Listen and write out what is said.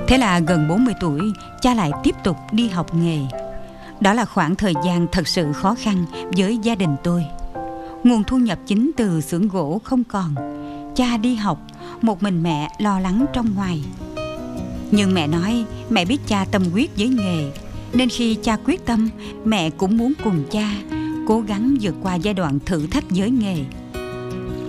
Thế là gần 40 tuổi, cha lại tiếp tục đi học nghề. Đó là khoảng thời gian thật sự khó khăn với gia đình tôi. Nguồn thu nhập chính từ xưởng gỗ không còn. Cha đi học, một mình mẹ lo lắng trong ngoài. Nhưng mẹ nói mẹ biết cha tâm huyết với nghề, nên khi cha quyết tâm, mẹ cũng muốn cùng cha cố gắng vượt qua giai đoạn thử thách với nghề.